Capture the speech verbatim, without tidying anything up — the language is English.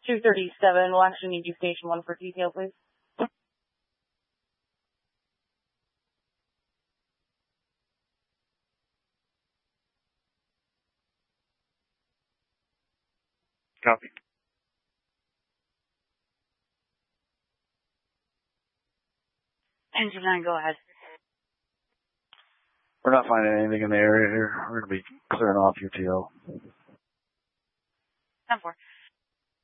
two thirty-seven. We'll actually need you station one for detail, please. Copy. Engine nine, go ahead. We're not finding anything in the area here. We're going to be clearing off U T L. ten four.